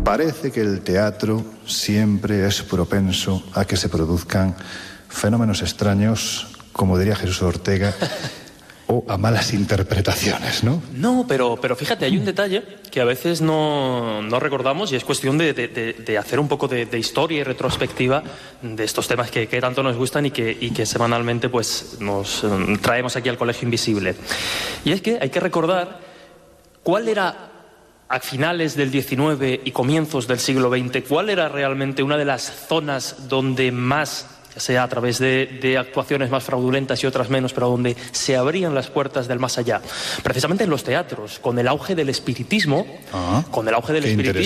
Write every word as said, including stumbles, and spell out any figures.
Parece que el teatro siempre es propenso a que se produzcan fenómenos extraños, como diría Jesús Ortega, o a malas interpretaciones, ¿no? No, pero, pero fíjate, hay un detalle que a veces no, no recordamos y es cuestión de, de, de, de hacer un poco de, de historia y retrospectiva de estos temas que, que tanto nos gustan y que, y que semanalmente pues, nos um, traemos aquí al Colegio Invisible. Y es que hay que recordar cuál era, a finales del diecinueve y comienzos del siglo veinte, cuál era realmente una de las zonas donde más, ya sea a través de, de actuaciones más fraudulentas y otras menos, pero donde se abrían las puertas del más allá. Precisamente en los teatros, con el auge del espiritismo, Ah, con el auge del qué espiritismo,